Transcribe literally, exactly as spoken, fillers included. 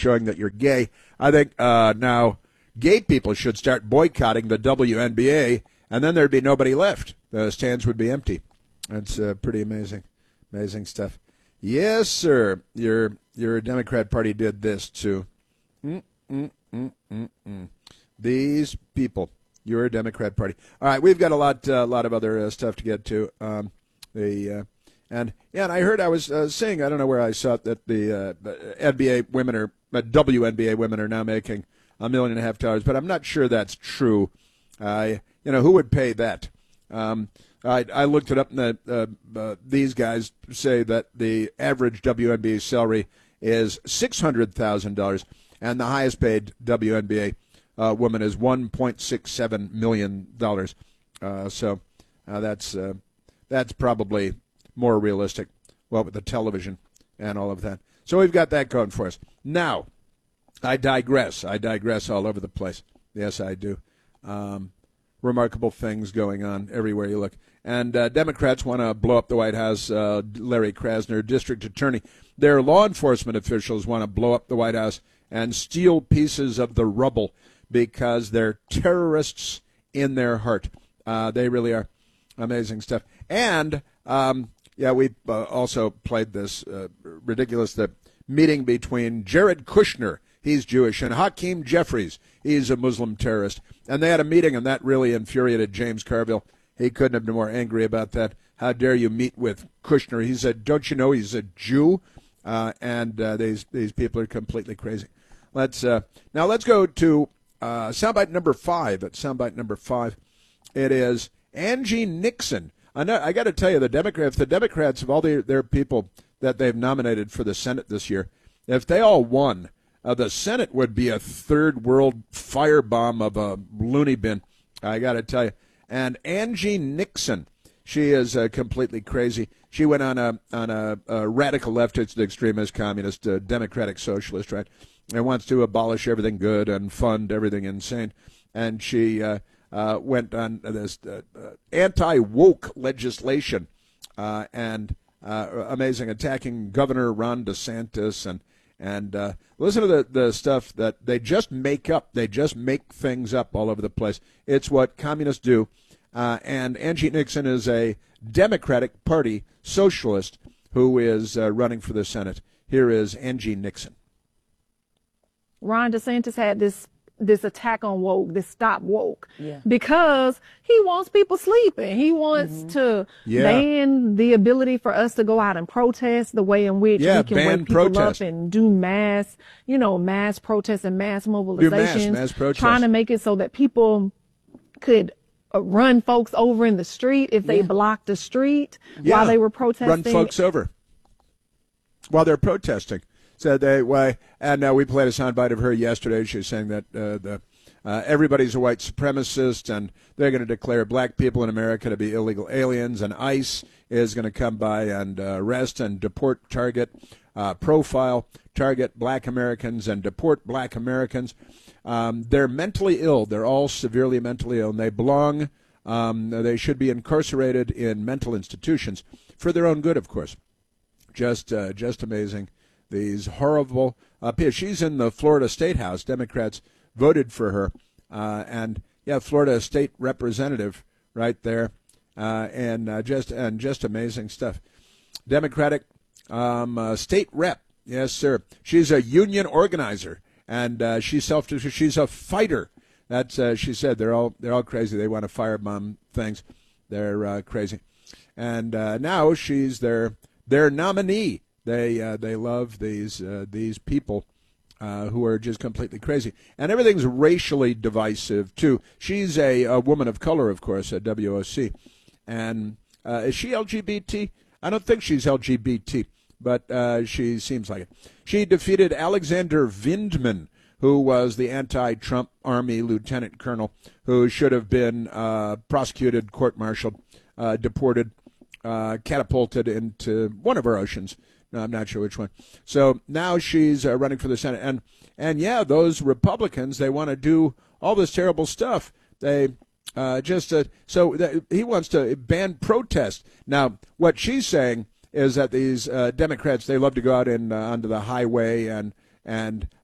showing that you're gay. I think uh, now gay people should start boycotting the W N B A, and then there'd be nobody left. The stands would be empty. That's uh, pretty amazing, amazing stuff. Yes, sir. Your your Democrat Party did this too. Mm, mm, mm, mm, mm. These people. Your Democrat Party. All right, we've got a lot, a uh, lot of other uh, stuff to get to. Um, the uh, and yeah, and I heard I was uh, saying I don't know where I saw it that the uh, N B A women are uh, W N B A women are now making a million and a half dollars, but I'm not sure that's true. I uh, you know who would pay that? Um, I I looked it up, and the, uh, uh, these guys say that the average W N B A salary is six hundred thousand dollars, and the highest paid W N B A Uh, woman is one point six seven million dollars. Uh, so uh, that's uh, that's probably more realistic, well, with the television and all of that. So we've got that going for us. Now, I digress. I digress all over the place. Yes, I do. Um, remarkable things going on everywhere you look. And uh, Democrats want to blow up the White House. Uh, Larry Krasner, district attorney. Their law enforcement officials want to blow up the White House and steal pieces of the rubble, because they're terrorists in their heart. Uh, they really are. Amazing stuff. And, um, yeah, we uh, also played this uh, ridiculous the meeting between Jared Kushner, he's Jewish, and Hakeem Jeffries, he's a Muslim terrorist. And they had a meeting, and that really infuriated James Carville. He couldn't have been more angry about that. How dare you meet with Kushner? He said, don't you know he's a Jew? Uh, and uh, these, these people are completely crazy. Let's uh, now let's go to Uh, soundbite number five. At soundbite number five, it is Angie Nixon. I know. I got to tell you, the Democrats, the Democrats of all the, their people that they've nominated for the Senate this year, if they all won, uh, the Senate would be a third world firebomb of a loony bin. I got to tell you. And Angie Nixon, she is uh, completely crazy. She went on a on a, a radical leftist, extremist, communist, uh, democratic socialist, right? And wants to abolish everything good and fund everything insane. And she uh, uh, went on this uh, uh, anti-woke legislation uh, and uh, amazing, attacking Governor Ron DeSantis. And, and uh, listen to the, the stuff that they just make up. They just make things up all over the place. It's what communists do. Uh, and Angie Nixon is a Democratic Party socialist who is uh, running for the Senate. Here is Angie Nixon. Ron DeSantis had this this attack on woke, this stop woke, yeah. because he wants people sleeping. He wants mm-hmm. to yeah. ban the ability for us to go out and protest the way in which yeah, we can wake people protest. up and do mass, you know, mass protests and mass mobilizations, mass, mass protests. trying to make it so that people could uh, run folks over in the street if they yeah. blocked the street yeah. while they were protesting. Run folks over while they're protesting. Said they why, and uh, we played a soundbite of her yesterday. She was saying that uh, the uh, everybody's a white supremacist, and they're going to declare black people in America to be illegal aliens, and ICE is going to come by and uh, arrest and deport, target, uh, profile, target black Americans, and deport black Americans. Um, they're mentally ill. They're all severely mentally ill, and they belong. Um, they should be incarcerated in mental institutions for their own good, of course. Just, uh, just amazing. These horrible uh, she's in the Florida State House. Democrats voted for her, uh, and yeah, Florida State Representative right there, uh, and uh, just and just amazing stuff. Democratic um, uh, state rep, yes, sir. She's a union organizer, and uh, she's self. She's a fighter. That's uh, she said. They're all they're all crazy. They want to firebomb things. They're uh, crazy, and uh, now she's their their nominee. They uh, they love these uh, these people uh, who are just completely crazy, and everything's racially divisive too. She's a, a woman of color, of course, at W O C, and uh, is she L G B T? I don't think she's L G B T, but uh, she seems like it. She defeated Alexander Vindman, who was the anti-Trump Army lieutenant colonel, who should have been uh, prosecuted, court-martialed, uh, deported, uh, catapulted into one of our oceans. No, I'm not sure which one. So now she's uh, running for the Senate. And, and yeah, those Republicans, they want to do all this terrible stuff. They uh, just, uh, so th- he wants to ban protest. Now, what she's saying is that these uh, Democrats, they love to go out in, uh, onto the highway and, and